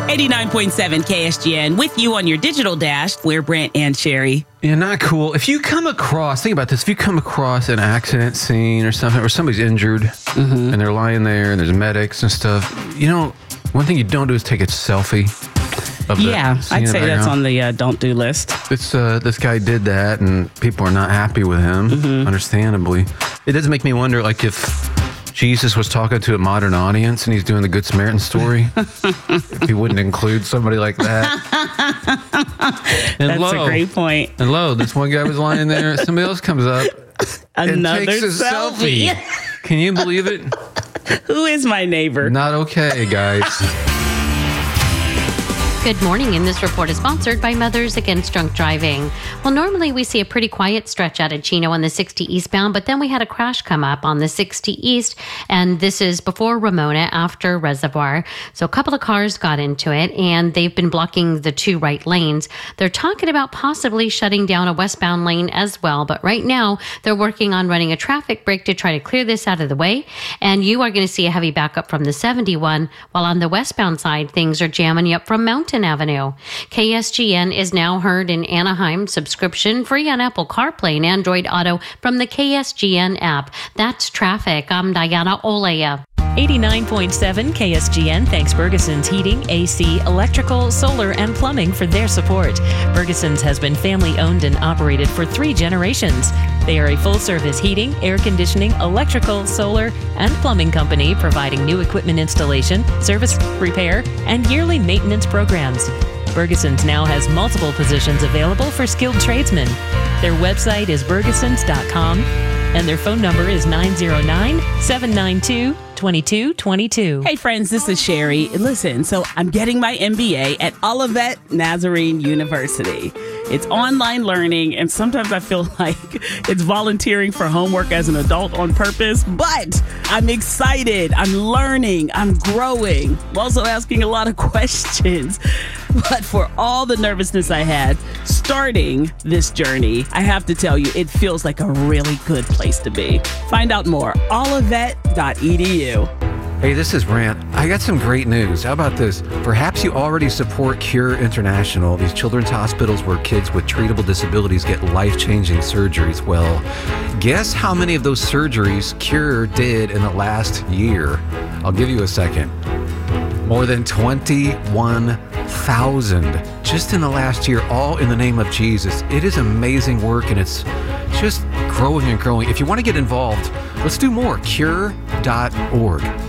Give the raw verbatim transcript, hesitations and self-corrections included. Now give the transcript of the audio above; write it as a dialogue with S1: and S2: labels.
S1: eighty-nine point seven K S G N with you on your digital dash. We're Brent and Sherry.
S2: Yeah, not cool. If you come across, think about this, if you come across an accident scene or something, or somebody's injured mm-hmm. and they're lying there and there's medics and stuff, you know, one thing you don't do is take a selfie. Of
S1: yeah, I'd say that's on the uh, don't do list.
S2: This, uh, this guy did that and people are not happy with him, mm-hmm. understandably. It does make me wonder, like, if Jesus was talking to a modern audience and he's doing the Good Samaritan story, if he wouldn't include somebody like that. And
S1: That's
S2: lo,
S1: a great point.
S2: And lo, this one guy was lying there. Somebody else comes up
S1: Another
S2: and takes a selfie. selfie. Can you believe it?
S1: Who is my neighbor?
S2: Not okay, guys.
S3: Good morning, and this report is sponsored by Mothers Against Drunk Driving. Well, normally we see a pretty quiet stretch out of Chino on the sixty eastbound, but then we had a crash come up on the sixty east, and this is before Ramona, after Reservoir. So a couple of cars got into it, and they've been blocking the two right lanes. They're talking about possibly shutting down a westbound lane as well, but right now they're working on running a traffic break to try to clear this out of the way, and you are going to see a heavy backup from the seventy-one, while on the westbound side, things are jamming you up from Mountain Avenue. K S G N is now heard in Anaheim, subscription free on Apple CarPlay and Android Auto from the K S G N app. That's traffic. I'm Diana Olea.
S4: eighty-nine point seven K S G N thanks Bergeson's Heating, A C, Electrical, Solar, and Plumbing for their support. Bergeson's has been family owned and operated for three generations. They are a full-service heating, air conditioning, electrical, solar, and plumbing company providing new equipment installation, service, repair, and yearly maintenance programs. Bergeson's now has multiple positions available for skilled tradesmen. Their website is bergesons dot com and their phone number is nine zero nine, seven nine two, two two two two.
S1: Hey friends, this is Sherry. Listen, so I'm getting my M B A at Olivet Nazarene University. It's online learning, and sometimes I feel like it's volunteering for homework as an adult on purpose, but I'm excited. I'm learning. I'm growing. I'm also asking a lot of questions. But for all the nervousness I had starting this journey, I have to tell you, it feels like a really good place to be. Find out more, olivet dot e d u.
S2: Hey, this is Brant. I got some great news. How about this? Perhaps you already support Cure International, these children's hospitals where kids with treatable disabilities get life-changing surgeries. Well, guess how many of those surgeries Cure did in the last year? I'll give you a second. More than twenty-one thousand just in the last year, all in the name of Jesus. It is amazing work, and it's just growing and growing. If you want to get involved, let's do more. cure dot org.